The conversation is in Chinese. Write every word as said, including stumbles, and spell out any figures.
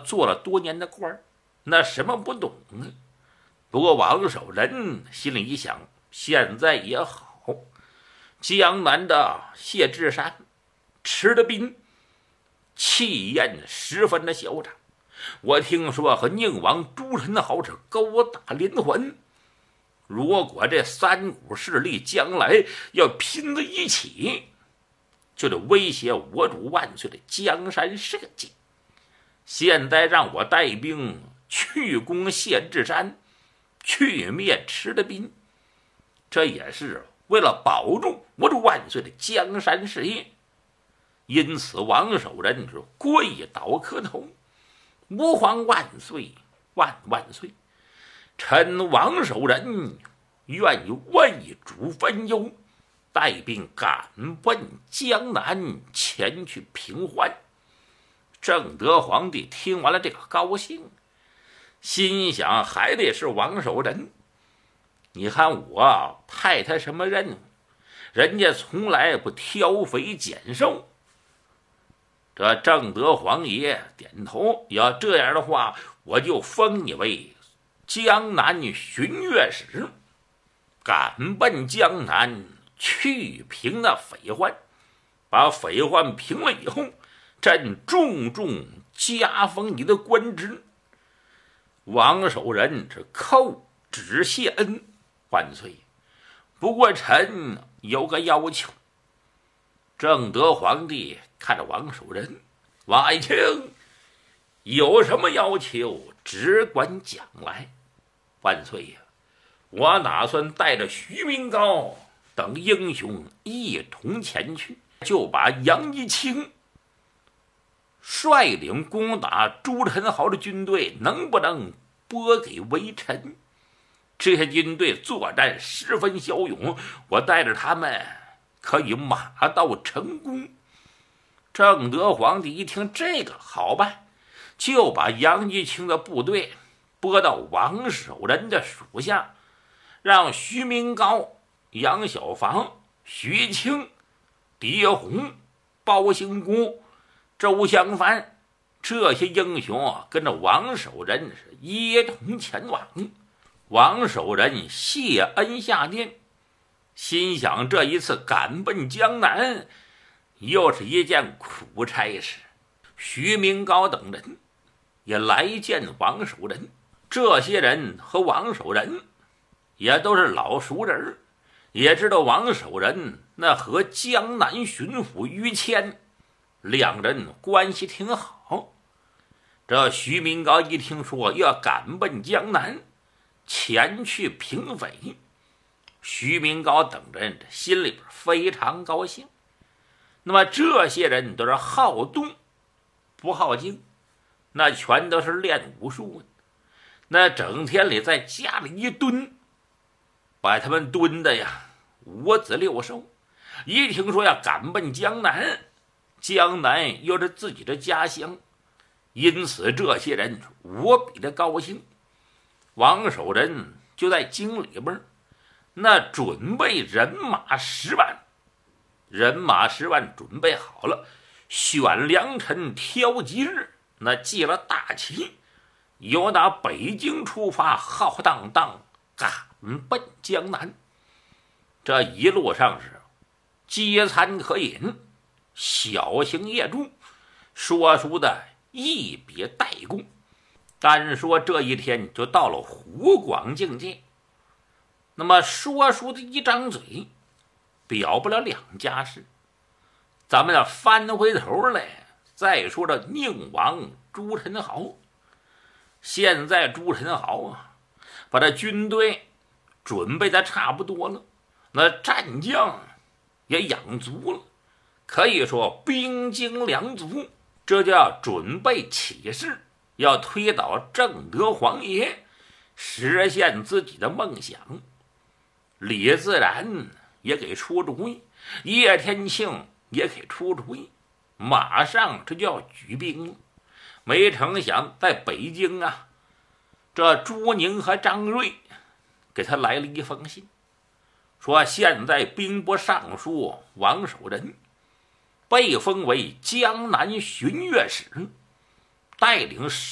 做了多年的官儿，那什么不懂啊？不过王守仁心里一想，现在也好，江南的谢志山吃的宾，气焰十分的嚣张。我听说和宁王朱宸濠是勾打连环，如果这三股势力将来要拼在一起，就得威胁我主万岁的江山社稷。现在让我带兵去攻谢志山，去灭池的宾，这也是为了保住我主万岁的江山事业。因此王守仁是跪倒磕头，吾皇万岁万万岁！臣王守仁愿意为主分忧，带兵赶奔江南，前去平缓。正德皇帝听完了这个高兴，心想还得是王守仁，你看我派他什么任务，人家从来不挑肥拣瘦。这正德皇爷点头，要这样的话，我就封你为江南巡阅使，赶奔江南去平那匪患，把匪患平了以后，朕重重加封你的官职。王守仁是叩旨谢恩，万岁。不过臣有个要求。正德皇帝看着王守仁，王爱卿有什么要求，只管讲来。万岁呀，我打算带着徐明高等英雄一同前去，就把杨一清率领攻打朱宸濠的军队能不能拨给微臣？这些军队作战十分骁勇，我带着他们可以马到成功。正德皇帝一听这个好办，就把杨一清的部队拨到王守仁的属下，让徐明高、杨小房、徐清、狄洪、包兴姑、周襄藩这些英雄啊，跟着王守仁是一同前往。王守仁谢恩下殿，心想这一次赶奔江南又是一件苦差事。徐明高等人也来见王守仁，这些人和王守仁也都是老熟人，也知道王守仁那和江南巡抚于谦两人关系挺好。这徐明高一听说要赶奔江南前去平匪，徐明高等人心里边非常高兴。那么这些人都是好动不好静，那全都是练武术的，那整天里在家里一蹲，把他们蹲的呀五子六兽。一听说要赶奔江南，江南又是自己的家乡，因此这些人无比的高兴。王守仁就在京里边那准备人马十万，人马十万准备好了，选良辰挑吉日，那记了大旗，由打北京出发，浩荡荡赶奔江南。这一路上是饥餐可饮，小行夜住，说书的一笔带过。单说这一天就到了湖广境界。那么说书的一张嘴表不了两家事，咱们要翻回头来再说这宁王朱宸濠。现在朱宸濠啊，把这军队准备的差不多了，那战将也养足了，可以说兵精粮足，这叫准备起事，要推倒正德皇爷，实现自己的梦想。李自然也给出主意，叶天庆也给出主意，马上这就要举兵了。没成想在北京啊，这朱宁和张瑞给他来了一封信，说现在兵部尚书王守仁被封为江南巡阅使，带领